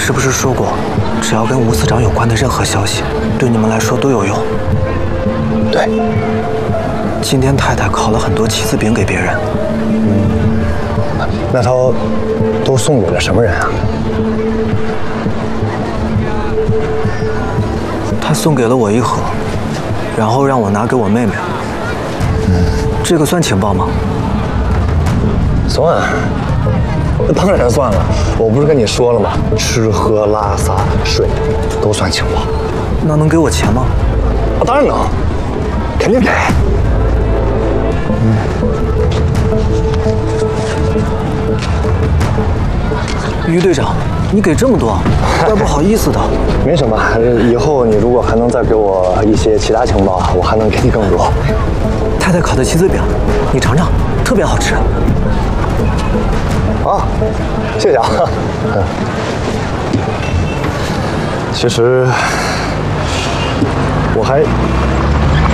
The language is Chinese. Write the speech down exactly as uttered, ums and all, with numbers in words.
是不是说过，只要跟吴司长有关的任何消息，对你们来说都有用？ 对。 今天太太烤了很多棋子饼给别人。 嗯，那他都送给了什么人啊？ 他送给了我一盒，然后让我拿给我妹妹。嗯，这个算情报吗？ 算。 那当然算了，我不是跟你说了吗？吃喝拉撒睡，都算情报。 那能给我钱吗？ 啊，当然能，肯定给。嗯。 于队长，你给这么多，怪不好意思的。 没什么，以后你如果还能再给我一些其他情报，我还能给你更多。 太太烤的棋子饼，你尝尝，特别好吃。 啊，谢谢啊。其实我还